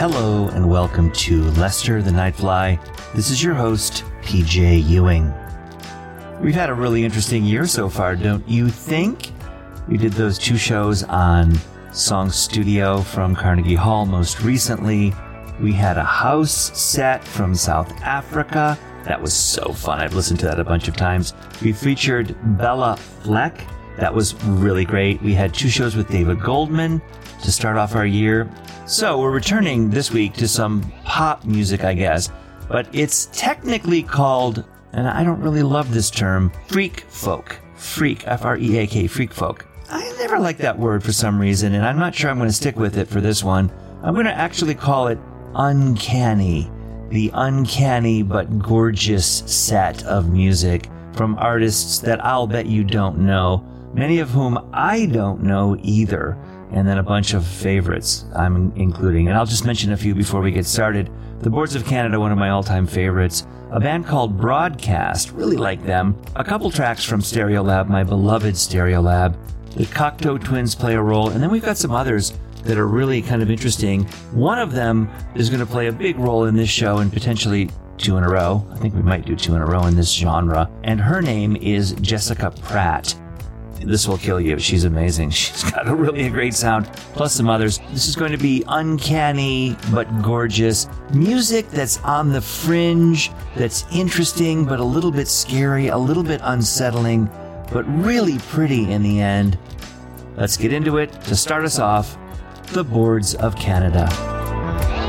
Hello and welcome to Lester the Nightfly. This is your host, PJ Ewing. We've had a really interesting year so far, don't you think? We did those 2 shows on Song Studio from Carnegie Hall most recently. We had a house set from South Africa. That was so fun. I've listened to that a bunch of times. We featured Bella Fleck. That was really great. We had 2 shows with David Goldman to start off our year. So we're returning this week to some pop music, I guess. But it's technically called, and I don't really love this term, freak folk. Freak, F-R-E-A-K, freak folk. I never liked that word for some reason, and I'm not sure I'm going to stick with it for this one. I'm going to actually call it uncanny. The uncanny but gorgeous set of music from artists that I'll bet you don't know, many of whom I don't know either, and then a bunch of favorites I'm including. And I'll just mention a few before we get started. The Boards of Canada, one of my all-time favorites. A band called Broadcast, really like them. A couple tracks from Stereolab, my beloved Stereolab. The Cocteau Twins play a role, and then we've got some others that are really kind of interesting. One of them is going to play a big role in this show and potentially 2 in a row. I think we might do 2 in a row in this genre. And her name is Jessica Pratt. This will kill you. She's amazing. She's got a really great sound, plus some others. This is going to be uncanny but gorgeous. Music that's on the fringe, that's interesting but a little bit scary, a little bit unsettling, but really pretty in the end. Let's get into it. To start us off, the Boards of Canada.